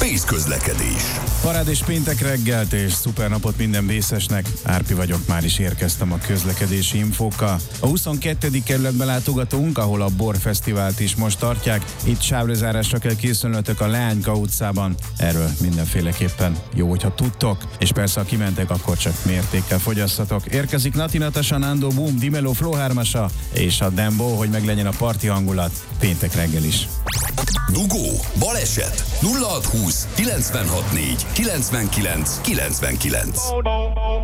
Vészközlekedés. Parádés péntek reggelt és szuper napot minden vészesnek. Árpi vagyok, már is érkeztem a közlekedési infókkal. A 22. kerületben látogatunk, ahol a Bor Fesztivált is most tartják. Itt sávlezárásra kell készülnötök a Leányka utcában. Erről mindenféleképpen jó, hogyha tudtok. És persze, ha kimentek, akkor csak mértékkel fogyasszatok. Érkezik Nati Natasha, Nando Boom, Dimelo, Flow 3-asa és a Dembo, hogy meglegyen a parti hangulat péntek reggel is. Dugó, baleset 0620 964 99 99.